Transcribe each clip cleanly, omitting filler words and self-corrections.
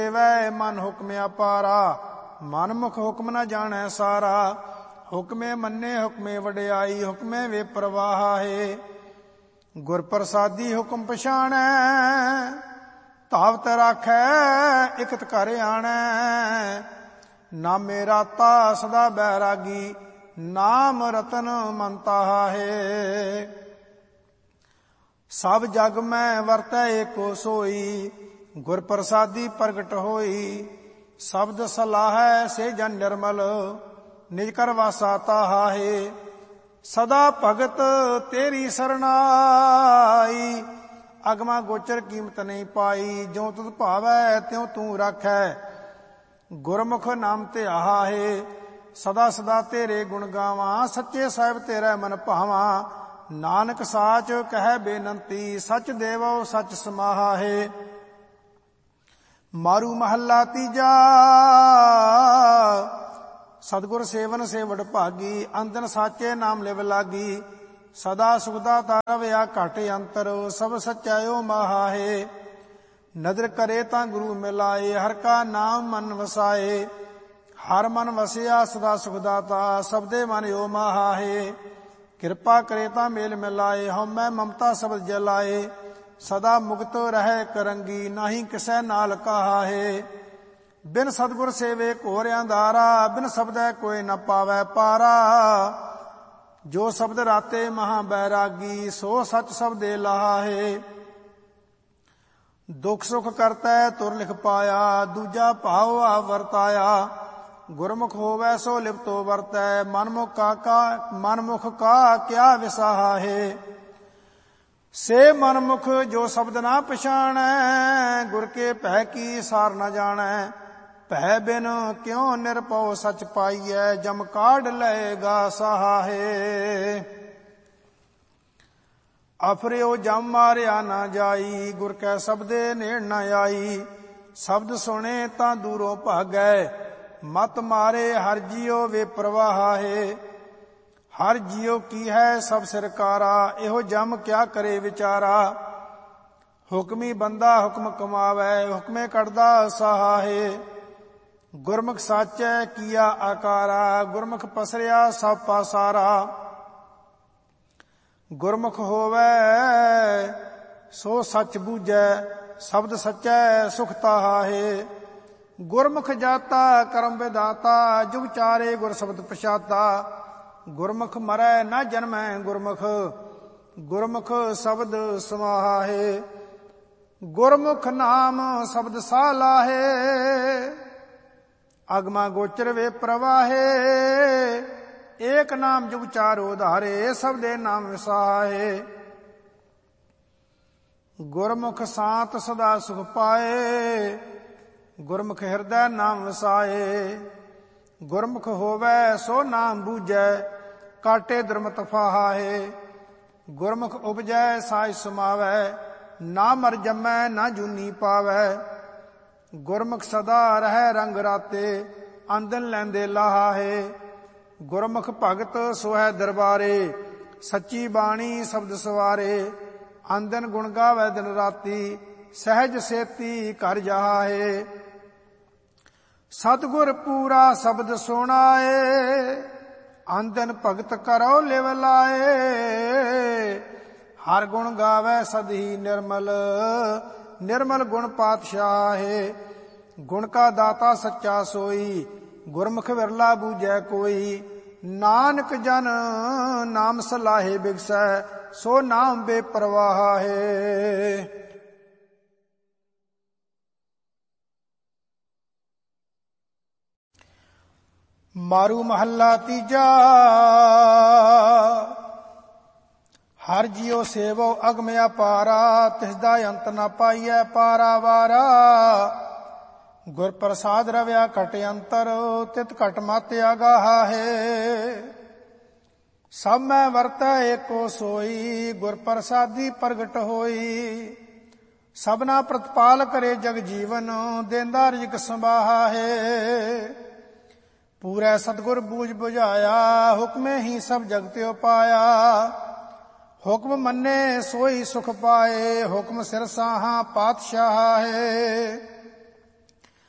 ਵੈ ਮਨ ਹੁਕਮ ਅਪਾਰਾ, ਮਨ ਮੁਖ ਹੁਕਮ ਨ ਜਾਣੈ ਸਾਰਾ। ਹੁਕਮੇ ਮੰਨੇ ਹੁਕਮੇ ਵਡਿਆਈ, ਹੁਕਮੇ ਵੇ ਪ੍ਰਵਾਹੇ। ਗੁਰ ਪ੍ਰਸਾਦੀ ਹੁਕਮ ਪਛਾਣੈ, ਧਾਵਤ ਰਾਖੈ ਇਕਤ ਘਰ ਆਣੈ। ਨਾਮੇ ਰਾਤਾ ਸਦਾ ਬੈਰਾਗੀ, ਨਾਮ ਰਤਨ ਮਨ ਤਾਹੇ। ਸਭ ਜਗ ਮੈਂ ਵਰਤੈ ਏਕੋ ਸੋਈ, ਗੁਰ ਪ੍ਰਸਾਦੀ ਪ੍ਰਗਟ ਹੋਈ। ਸ਼ਬਦ ਸਲਾਹੈ ਸੇ ਜਨ ਨਿਰਮਲ, ਨਿਜ ਕਰ ਵਾਸਾ ਤਾਹਾਏ। ਸਦਾ ਭਗਤ ਤੇਰੀ ਸਰਨਾਈ, ਅਗਮਾ ਗੋਚਰ ਕੀਮਤ ਨਹੀਂ ਪਾਈ। ਜਿਉ ਤੁਧ ਭਾਵੈ ਤਿਉ ਤੂੰ ਰਾਖੈ, ਗੁਰਮੁਖ ਨਾਮ ਧਿਆਹੇ। ਸਦਾ ਸਦਾ ਤੇਰੇ ਗੁਣ ਗਾਵਾਂ, ਸੱਚੇ ਸਾਹਿਬ ਤੇਰਾ ਮਨ ਭਾਵਾਂ। ਨਾਨਕ ਸਾਚ ਕਹਿ ਬੇਨੰਤੀ, ਸਚ ਦੇਵੋ ਸਚ ਸਮਾਹੇ। ਮਾਰੂ ਮਹੱਲਾ ਤੀਜਾ, ਸਤਿਗੁਰ ਸੇਵਨ ਸੇ ਵਡ ਭਾਗੀ। ਅੰਦਨ ਸਾਚੇ ਨਾਮ ਲਿਵ ਲਾਗੀ, ਸਦਾ ਸੁਖਦਾ ਤਾਰਵਿਆ ਘਟ ਅੰਤਰ। ਸਭ ਸਚਾਇਓ ਮਹਾਹੇ, ਨਦਰ ਕਰੇ ਤਾਂ ਗੁਰੂ ਮਿਲਾਏ। ਹਰ ਕਾ ਨਾਮ ਮਨ ਵਸਾਏ, ਹਰ ਮਨ ਵਸਿਆ ਸਦਾ ਸੁਖ ਦਾਤਾ। ਸਬਦੇ ਮਨ ਓ ਮਹਾਹੇ, ਕਿਰਪਾ ਕਰੇ ਤਾਂ ਮੇਲ ਮਿਲਾਏ। ਹਉਮੈ ਮਮਤਾ ਸਬਦ ਜਲਾਏ, ਸਦਾ ਮੁਕਤ ਰਹਿ ਕਰੰਗੀ। ਨਾਹੀ ਕਿਸੈ ਨਾਲ ਕਾਹੇ, ਬਿਨ ਸਤਿਗੁਰ ਸੇਵੇ ਘੋਰ ਅੰਧਾਰਾ। ਬਿਨ ਸ਼ਬਦੈ ਕੋਈ ਨ ਪਾਵੈ ਪਾਰਾ, ਜੋ ਸ਼ਬਦ ਰਾਤੇ ਮਹਾ ਬੈਰਾਗੀ। ਸੋ ਸਚ ਸ਼ਬਦੇ ਲਾਹੇ, ਦੁਖ ਸੁਖ ਕਰਤੈ ਤੁਰ ਲਿਖ ਪਾਇਆ। ਦੂਜਾ ਭਾਵ ਆ ਵਰਤਾਇਆ, ਗੁਰਮੁਖ ਹੋਵੈ ਸੋ ਲਿਪਤੋ ਵਰਤੈ। ਮਨਮੁਖ ਕਾ ਕਿਆ ਵਿਸਾਹੇ, ਸੇ ਮਨਮੁਖ ਜੋ ਸ਼ਬਦ ਨਾ ਪਛਾਣੈ। ਗੁਰ ਕੇ ਭੈ ਕੀ ਸਾਰ ਨ ਜਾਣੈ, ਭੈ ਬਿਨ ਕਿਉ ਨਿਰਭਉ ਸਚ ਪਾਈਐ। ਜਮ ਕਾਢ ਲਏਗਾ ਸਹਾਏ, ਅਫਰਿਓ ਜਮ ਮਾਰਿਆ ਨਾ ਜਾਈ। ਗੁਰ ਕੈ ਸ਼ਬਦੇ ਨੇੜ ਨ ਆਈ, ਸ਼ਬਦ ਸੁਣੇ ਤਾਂ ਦੂਰੋਂ ਭਾਗੈ। ਮਤ ਮਾਰੇ ਹਰ ਜੀਉ ਵੇ ਪ੍ਰਵਾਹੇ, ਹਰ ਜੀਉ ਕੀ ਹੈ ਸਭ ਸਰਕਾਰਾ। ਇਹੋ ਜਮ ਕਿਆ ਕਰੇ ਵਿਚਾਰਾ, ਹੁਕਮੀ ਬੰਦਾ ਹੁਕਮ ਕਮਾਵੈ। ਹੁਕਮੇ ਕੱਢਦਾ ਸਹਾਏ, ਗੁਰਮੁਖ ਸਾਚੈ ਕੀਆ ਆਕਾਰਾ। ਗੁਰਮੁਖ ਪਸਰਿਆ ਸਭ ਪਾਸਾਰਾ, ਗੁਰਮੁਖ ਹੋਵੈ ਸੋ ਸੱਚ ਬੂਝੈ। ਸ਼ਬਦ ਸੱਚੈ ਸੁਖ ਤਾਹਾਏ, ਗੁਰਮੁਖ ਜਾਤਾ ਕਰਮ ਵਿਦਾਤਾ। ਜੁਗ ਚਾਰੇ ਗੁਰ ਸ਼ਬਦ ਪਛਾਤਾ, ਗੁਰਮੁਖ ਮਰੈ ਨਾ ਜਨਮੈ ਗੁਰਮੁਖ। ਗੁਰਮੁਖ ਸ਼ਬਦ ਸਮਾਹੇ, ਗੁਰਮੁਖ ਨਾਮ ਸ਼ਬਦ ਸਾਹ ਲਾਹੇ। ਅਗਮਾ ਗੋਚਰ ਵੇ ਪ੍ਰਵਾਹੇ, ਏਕ ਨਾਮ ਜੁਗ ਚਾਰੋ ਧਾਰੇ। ਸਬਦੇ ਨਾਮ ਵਿਸਾਹੇ, ਗੁਰਮੁਖ ਸਾਤ ਸਦਾ ਸੁਖ ਪਾਏ। ਗੁਰਮੁਖ ਹਿਰਦੈ ਨਾਮ ਵਸਾਏ, ਗੁਰਮੁਖ ਹੋਵੈ ਸੋ ਨਾਮ ਬੂਝੈ। ਕਾਟੇ ਦੁਰਮਤ ਫਾਹਾਏ, ਗੁਰਮੁਖ ਉਪਜੈ ਸਾਜ ਸਮਾਵੈ। ਨਾ ਮਰ ਜੰਮੈ ਨਾ ਜੂਨੀ ਪਾਵੈ, ਗੁਰਮੁਖ ਸਦਾ ਰਹਿ ਰੰਗ ਰਾਤੇ। ਆਂਦਨ ਲੈਂਦੇ ਲਾਹਾਏ, ਗੁਰਮੁਖ ਭਗਤ ਸੋਹੈ ਦਰਬਾਰੇ। ਸੱਚੀ ਬਾਣੀ ਸ਼ਬਦ ਸਵਾਰੇ, ਆਂਦਨ ਗੁਣ ਗਾਵੈ ਦਿਨ ਰਾਤੀ। ਸਹਿਜ ਸੇਤੀ ਘਰ ਜਾਹੇ, ਸਤਿਗੁਰ ਪੂਰਾ ਸ਼ਬਦ ਸੁਣਾਏ। ਆਂਦਨ ਭਗਤ ਕਰੋ ਲਿਵ ਲਾਏ, ਹਰ ਗੁਣ ਗਾਵੈ ਸਦਹੀ ਨਿਰਮਲ। ਨਿਰਮਲ ਗੁਣ ਪਾਤਸ਼ਾਹੇ, ਗੁਣ ਕਾ ਦਾਤਾ ਸੱਚਾ ਸੋਈ। ਗੁਰਮੁਖ ਵਿਰਲਾ ਬੂਝੈ ਕੋਈ, ਨਾਨਕ ਜਨ ਨਾਮ ਸਲਾਹੇ ਬਿਗਸੈ। ਸੋ ਨਾਮ ਬੇਪਰਵਾਹੇ। ਮਾਰੂ ਮਹੱਲਾ ਤੀਜਾ, ਹਰ ਜੀਉ ਸੇਵੋ ਅਗਮ ਅਪਾਰਾ। ਤਿਸਦਾ ਅੰਤ ਨ ਪਾਈਐ ਪਾਰਾਵਾਰਾ। ਗੁਰ ਪ੍ਰਸਾਦ ਰਵਿਆ ਘਟ ਅੰਤਰ, ਤਿਤ ਘਟ ਮਤ ਅਗਾਹੇ। ਸਭ ਮੈਂ ਵਰਤੈ ਏਕੋ ਸੋਈ, ਗੁਰ ਪ੍ਰਸਾਦੀ ਪ੍ਰਗਟ ਹੋਈ। ਸਭਨਾ ਪ੍ਰਤਪਾਲ ਕਰੇ ਜਗ ਜੀਵਨ, ਦੇਂਦਾ ਰਿਜਕ ਸੰਭਾਹੇ। ਪੂਰੈ ਸਤਿਗੁਰ ਬੂਝ ਬੁਝਾਇਆ, ਹੁਕਮੇ ਹੀ ਸਭ ਜਗਤ ਉਪਾਇਆ। ਹੁਕਮ ਮੰਨੇ ਸੋਈ ਸੁਖ ਪਾਏ, ਹੁਕਮ ਸਿਰ ਸਾਹਾਂ ਪਾਤਸ਼ਾਹੇ।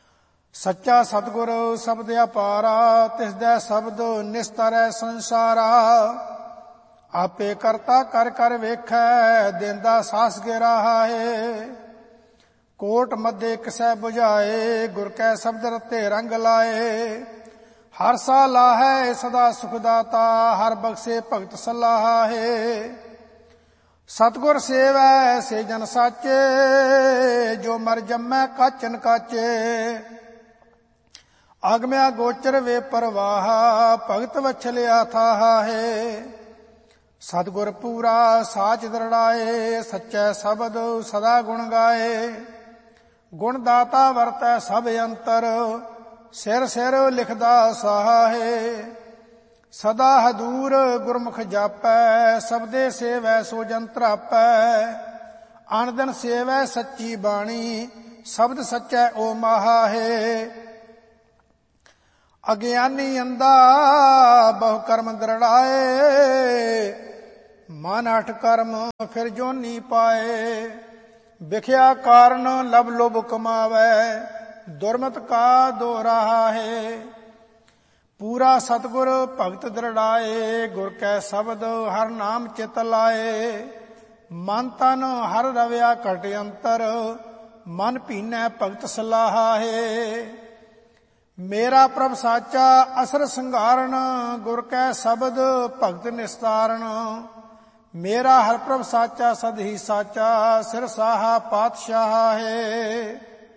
ਸੱਚਾ ਸਤਿਗੁਰ ਸ਼ਬਦ ਅਪਾਰਾ, ਤਿਸ ਦਾ ਸ਼ਬਦ ਨਿਸਤਰੈ ਸੰਸਾਰਾ। ਆਪੇ ਕਰਤਾ ਕਰ ਕਰ ਵੇਖੈ, ਦੇਂਦਾ ਸਾਸ ਗਿਰਾ ਹੈ। ਕੋਟ ਮੱਧੇ ਕਿਸੈ 부ਝਾਏ, ਗੁਰ ਕੈ ਸ਼ਬਦ ਰਤੇ ਰੰਗ ਲਾਏ। ਹਰ ਸਾ ਲਾਹੈ ਸਦਾ ਸੁਖ ਦਾਤਾ, ਹਰ ਬਖਸ਼ੇ ਭਗਤ ਸਲਾਹਾ ਹੈ। ਸਤਿਗੁਰ ਸੇਵੈ ਸੇ ਜਨ ਸਾਚੇ, ਜੋ ਮਰ ਜੰਮੈ ਕਾਚਨ ਕਾਚੇ। ਅਗਮਿਆ ਗੋਚਰ ਵੇ ਪਰਵਾਹ, ਭਗਤ ਵਛਲਿਆ ਥਾਹਾ ਹੈ। ਸਤਿਗੁਰ ਪੂਰਾ ਸਾਚ ਦਰੜਾਏ, ਸੱਚੈ ਸ਼ਬਦ ਸਦਾ ਗੁਣ ਗਾਏ। ਗੁਣ ਦਾਤਾ ਵਰਤੈ ਸਭ ਅੰਤਰ, ਸਿਰ ਸਿਰ ਲਿਖਦਾ ਸਾਹਾ ਹੈ। ਸਦਾ ਹਦੂਰ ਗੁਰਮੁਖ ਜਾਪੈ, ਸਬਦੇ ਸੇਵੈ ਸੋ ਜਨ ਤਰਾਪੈ। ਅਨ ਦਿਨ ਸੇਵੈ ਸੱਚੀ ਬਾਣੀ, ਸ਼ਬਦ ਸੱਚੈ ਓ ਮਾਹਾ ਹੈ। ਅਗਿਆਨੀ ਅੰਧਾ ਬਹੁ ਕਰਮ ਦਰੜਾਏ, ਮਨ ਅਠ ਕਰਮ ਫਿਰ ਜੋਨੀ ਪਾਏ। ਵਿਖਿਆ ਕਾਰਨ ਲਬ ਲੋਭ ਕਮਾਵੈ, ਦੁਰਮਤ ਕਾ ਦੋਰਾਹਾ ਹੈ। ਪੂਰਾ ਸਤਿਗੁਰ ਭਗਤ ਦਰੜਾਏ, ਗੁਰ ਕੈ ਸ਼ਬਦ ਹਰ ਨਾਮ ਚਿਤ ਲਾਏ। ਮਨ ਤਨ ਹਰ ਰਵਿਆ ਘਟ ਅੰਤਰ, ਮਨ ਭੀਨੈ ਭਗਤ ਸਲਾਹਾ ਹੈ। ਮੇਰਾ ਪ੍ਰਭ ਸਾਚਾ ਅਸਰ ਸੰਘਾਰਨ, ਗੁਰ ਕੈ ਸ਼ਬਦ ਭਗਤ ਨਿਸਤਾਰਨ। ਮੇਰਾ ਹਰ ਪ੍ਰਭ ਸਾਚਾ ਸਦ ਹੀ ਸਾਚਾ, ਸਿਰ ਸਾਹਾ ਪਾਤਸ਼ਾਹ ਹੈ।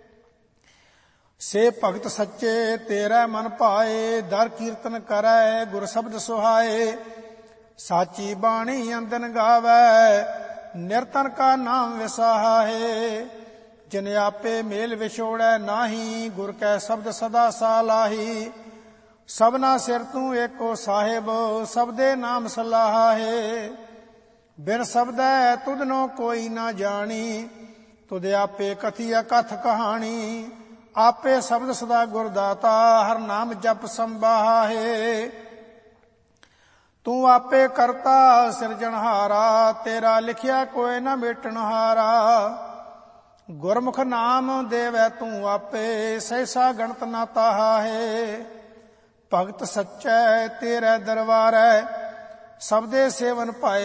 ਸੇ ਭਗਤ ਸੱਚੇ ਤੇਰਾ ਮਨ ਭਾਏ, ਦਰ ਕੀਰਤਨ ਕਰੈ ਗੁਰ ਸ਼ਬਦ ਸੁਹਾਏ। ਸਾਚੀ ਬਾਣੀ ਅੰਦਨ ਗਾਵੈ, ਨਿਰਤਨ ਕਾ ਨਾਮ ਵਿਸਾਹਾ ਹੈ। ਜਿਨ ਆਪੇ ਮੇਲ ਵਿਛੋੜੈ ਨਾਹੀ, ਗੁਰ ਕੈ ਸ਼ਬਦ ਸਦਾ ਸਾਲਾਹੀ। ਸਭਨਾ ਸਿਰ ਤੂੰ ਏਕੋ ਸਾਹਿਬ, ਸਬਦੇ ਨਾਮ ਸਲਾਹਾ ਹੈ। ਬਿਨ ਸ਼ਬਦੈ ਤੁਧਨੋ ਕੋਈ ਨਾ ਜਾਣੀ, ਤੁਧ ਆਪੇ ਕਥੀ ਅਕਥ ਕਹਾਣੀ। ਆਪੇ ਸ਼ਬਦ ਸਦਾ ਗੁਰ ਦਾਤਾ, ਹਰ ਨਾਮ ਜਪ ਸੰਬਾਹਾ ਹੈ। ਤੂੰ ਆਪੇ ਕਰਤਾ ਸਿਰਜਣਹਾਰਾ, ਤੇਰਾ ਲਿਖਿਆ ਕੋਈ ਨਾ ਮੇਟਣਹਾਰਾ। ਗੁਰਮੁਖ ਨਾਮ ਦੇਵੈ ਤੂੰ ਆਪੇ, ਸਹਿਸਾ ਗਣਤ ਨਾ ਤਾਹਾ ਹੈ। ਭਗਤ ਸੱਚੈ ਤੇਰੇ ਦਰਬਾਰੈ, ਸਬਦੇ ਸੇਵਨ ਪਾਏ।